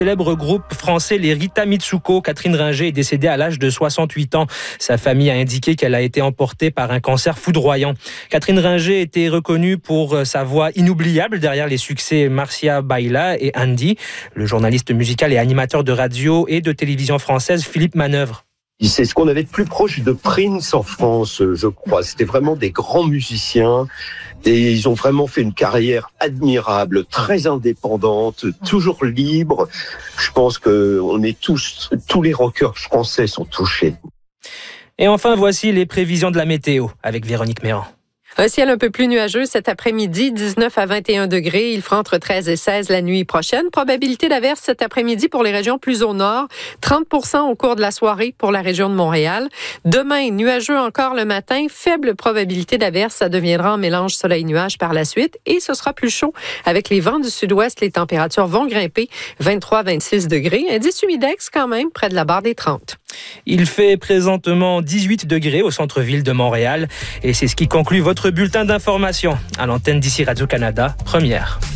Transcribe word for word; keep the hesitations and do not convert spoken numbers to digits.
Célèbre groupe français, les Rita Mitsuko. Catherine Ringer est décédée à l'âge de soixante-huit ans. Sa famille a indiqué qu'elle a été emportée par un cancer foudroyant. Catherine Ringer était reconnue pour sa voix inoubliable derrière les succès Marcia Baila et Andy. Le journaliste musical et animateur de radio et de télévision française Philippe Manœuvre. C'est ce qu'on avait de plus proche de Prince en France, je crois. C'était vraiment des grands musiciens et ils ont vraiment fait une carrière admirable, très indépendante, toujours libre. Je pense que on est tous, tous les rockers français sont touchés. Et enfin, voici les prévisions de la météo avec Véronique Méran. Un ciel un peu plus nuageux cet après-midi, dix-neuf à vingt et un degrés. Il fera entre treize et seize la nuit prochaine. Probabilité d'averse cet après-midi pour les régions plus au nord. trente pour cent au cours de la soirée pour la région de Montréal. Demain, nuageux encore le matin. Faible probabilité d'averse. Ça deviendra un mélange soleil-nuage par la suite. Et ce sera plus chaud. Avec les vents du sud-ouest, les températures vont grimper. vingt-trois à vingt-six degrés. Indice humidex quand même, près de la barre des trente. Il fait présentement dix-huit degrés au centre-ville de Montréal. Et c'est ce qui conclut votre bulletin d'information à l'antenne d'ici Radio-Canada, première.